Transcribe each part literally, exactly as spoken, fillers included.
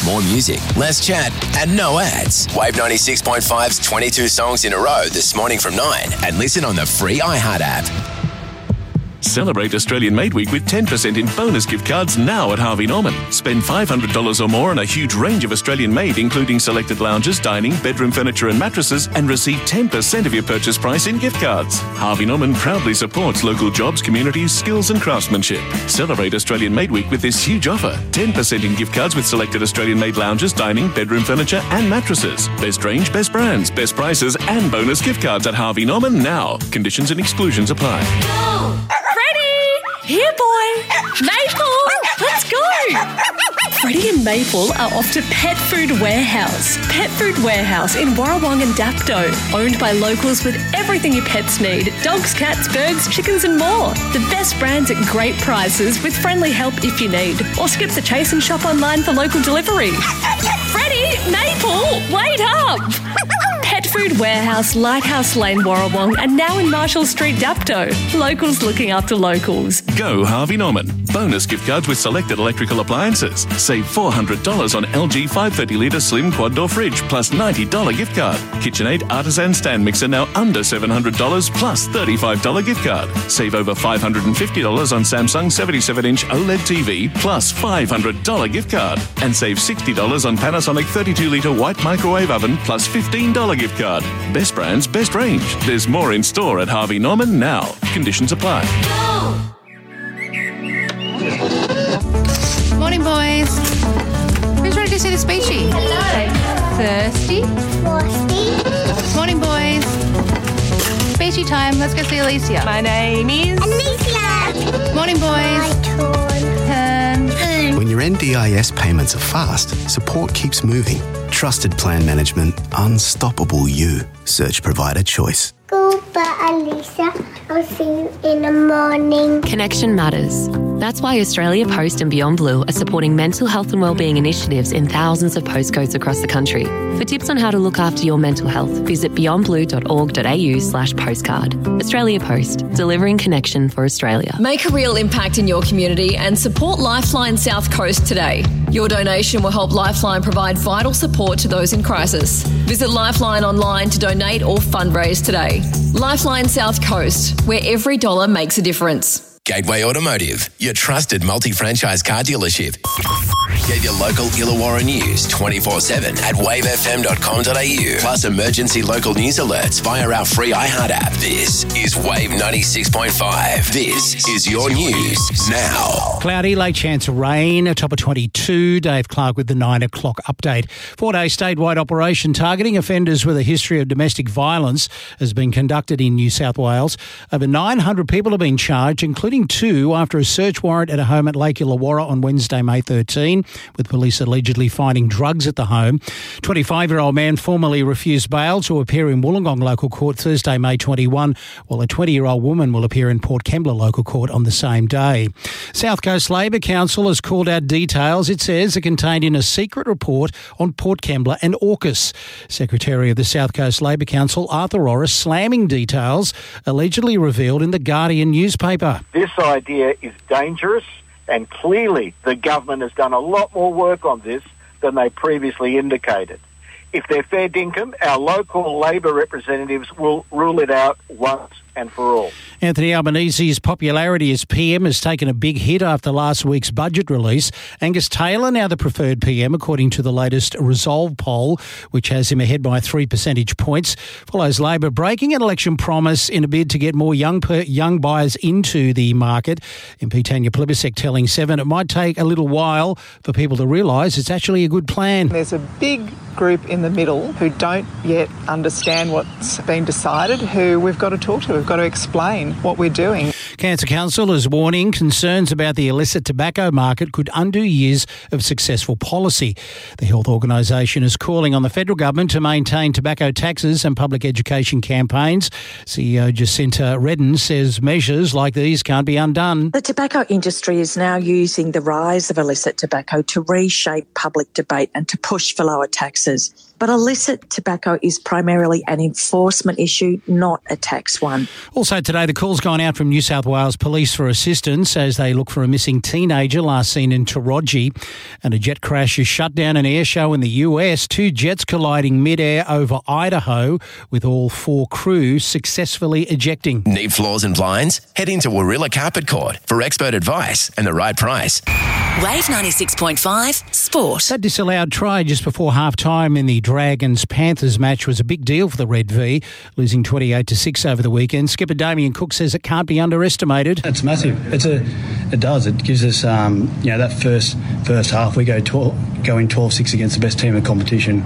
More music, less chat, and no ads. Wave ninety-six point five's twenty-two songs in a row this morning from nine, and listen on the free iHeart app. Celebrate Australian Made Week with ten percent in bonus gift cards now at Harvey Norman. Spend five hundred dollars or more on a huge range of Australian made, including selected lounges, dining, bedroom furniture and mattresses, and receive ten percent of your purchase price in gift cards. Harvey Norman proudly supports local jobs, communities, skills and craftsmanship. Celebrate Australian Made Week with this huge offer. ten percent in gift cards with selected Australian made lounges, dining, bedroom furniture and mattresses. Best range, best brands, best prices and bonus gift cards at Harvey Norman now. Conditions and exclusions apply. Go! Here, boy. Maple, let's go. Freddie and Maple are off to Pet Food Warehouse. Pet Food Warehouse in Warrawong and Dapto. Owned by locals with everything your pets need. Dogs, cats, birds, chickens and more. The best brands at great prices with friendly help if you need. Or skip the chase and shop online for local delivery. Freddie, Maple, wait up. Pet Food Warehouse, Lighthouse Lane, Warrawong, and now in Marshall Street, Dapto. Locals looking after locals. Go Harvey Norman. Bonus gift cards with selected electrical appliances. Save four hundred dollars on L G five hundred thirty litre slim quad door fridge plus ninety dollars gift card. KitchenAid Artisan stand mixer now under seven hundred dollars plus thirty-five dollars gift card. Save over five hundred fifty dollars on Samsung seventy-seven inch OLED T V plus five hundred dollars gift card. And save sixty dollars on Panasonic thirty-two litre white microwave oven plus fifteen dollars gift card. Best brands, best range. There's more in store at Harvey Norman now. Conditions apply. Go! Morning, boys. Who's ready to see the speechy? Hello. Thirsty? Thirsty. Morning, boys. Speechy time. Let's go see Alicia. My name is Alicia. Morning, boys. Turn. Turn. When your N D I S payments are fast, support keeps moving. Trusted plan management, unstoppable you. Search provider choice. Goodbye, Alicia. I'll see you in the morning. Connection matters. That's why Australia Post and Beyond Blue are supporting mental health and wellbeing initiatives in thousands of postcodes across the country. For tips on how to look after your mental health, visit beyondblue.org.au slash postcard. Australia Post, delivering connection for Australia. Make a real impact in your community and support Lifeline South Coast today. Your donation will help Lifeline provide vital support to those in crisis. Visit Lifeline online to donate or fundraise today. Lifeline South Coast, where every dollar makes a difference. Gateway Automotive, your trusted multi-franchise car dealership. Get your local Illawarra news twenty-four seven at wave f m dot com dot a u. Plus emergency local news alerts via our free iHeart app. This is Wave ninety-six point five. This is your news now. Cloudy, late chance of rain, a top of twenty-two. Dave Clark with the nine o'clock update. Four-day statewide operation targeting offenders with a history of domestic violence has been conducted in New South Wales. Over nine hundred people have been charged, including two after a search warrant at a home at Lake Illawarra on Wednesday, May thirteenth, with police allegedly finding drugs at the home. twenty-five-year-old man formally refused bail to appear in Wollongong Local Court Thursday, May twenty-first, while a twenty-year-old woman will appear in Port Kembla Local Court on the same day. South Coast Labor Council has called out details, it says, are contained in a secret report on Port Kembla and AUKUS. Secretary of the South Coast Labor Council, Arthur Orris, slamming details allegedly revealed in the Guardian newspaper. This idea is dangerous, and clearly the government has done a lot more work on this than they previously indicated. If they're fair dinkum, our local Labor representatives will rule it out once and for all. Anthony Albanese's popularity as P M has taken a big hit after last week's budget release. Angus Taylor now the preferred P M, according to the latest Resolve poll, which has him ahead by three percentage points. Follows Labor breaking an election promise in a bid to get more young per, young buyers into the market. M P Tanya Plibersek telling Seven it might take a little while for people to realise it's actually a good plan. There's a big group in the middle who don't yet understand what's been decided, who we've got to talk to. We've got to explain what we're doing. Cancer Council is warning concerns about the illicit tobacco market could undo years of successful policy. The health organisation is calling on the federal government to maintain tobacco taxes and public education campaigns. C E O Jacinta Redden says measures like these can't be undone. The tobacco industry is now using the rise of illicit tobacco to reshape public debate and to push for lower taxes. But illicit tobacco is primarily an enforcement issue, not a tax one. Also today, the call's gone out from New South Wales Police for assistance as they look for a missing teenager last seen in Taraji. And a jet crash has shut down an air show in the U S. Two jets colliding mid-air over Idaho, with all four crew successfully ejecting. Need floors and blinds? Head into Warilla Carpet Court for expert advice and the right price. Wave ninety-six point five Sport. That disallowed try just before half-time in the Dragons-Panthers match was a big deal for the Red V, losing twenty-eight to six over the weekend. Skipper Damien Cook says it can't be underestimated. It's massive. It's a, it does. It gives us, um, you know, that first first half we go twelve, go in twelve six against the best team in the competition.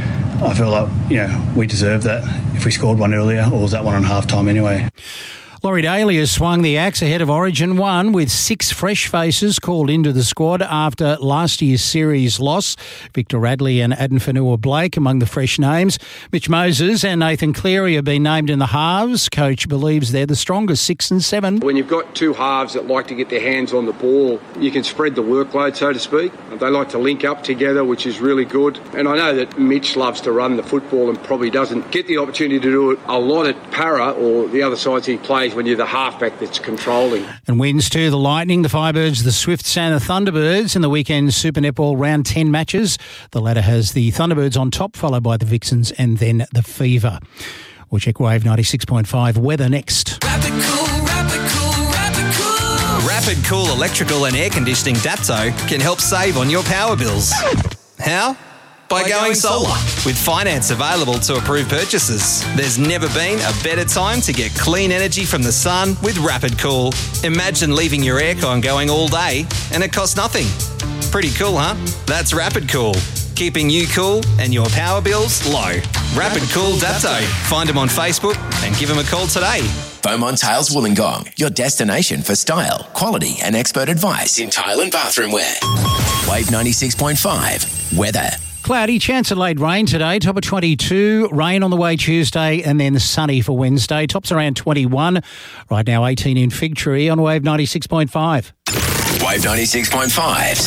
I feel like, you know, we deserve that if we scored one earlier, or was that one on half-time anyway. Laurie Daly has swung the axe ahead of Origin one with six fresh faces called into the squad after last year's series loss. Victor Radley and Aden Fanua-Blake among the fresh names. Mitch Moses and Nathan Cleary have been named in the halves. Coach believes they're the strongest six and seven. When you've got two halves that like to get their hands on the ball, you can spread the workload, so to speak. They like to link up together, which is really good. And I know that Mitch loves to run the football and probably doesn't get the opportunity to do it a lot at para or the other sides he plays when you're the halfback that's controlling. And wins too, the Lightning, the Firebirds, the Swifts and the Thunderbirds in the weekend's Super Netball round ten matches. The latter has the Thunderbirds on top, followed by the Vixens and then the Fever. We'll check Wave ninety-six point five weather next. Rapid Cool, Rapid Cool, Rapid Cool. Rapid Cool Electrical and Air Conditioning Dapto can help save on your power bills. How? By, By going, going solar. With finance available to approve purchases. There's never been a better time to get clean energy from the sun with Rapid Cool. Imagine leaving your aircon going all day and it costs nothing. Pretty cool, huh? That's Rapid Cool. Keeping you cool and your power bills low. Rapid Cool Dapto. Find them on Facebook and give them a call today. Beaumont Tiles Wollongong, your destination for style, quality and expert advice in tile and bathroom wear. Wave ninety-six point five weather. Cloudy, chance of late rain today, top of twenty-two, rain on the way Tuesday and then sunny for Wednesday, tops around twenty-one, right now eighteen in Fig Tree on Wave ninety-six point five. Wave ninety-six point five,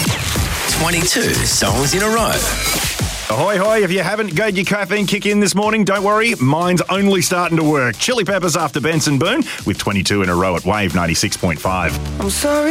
twenty-two songs in a row. Ahoy, hoy, if you haven't got your caffeine kick in this morning, don't worry, mine's only starting to work. Chili Peppers after Benson Boone with twenty-two in a row at Wave ninety-six point five. I'm sorry.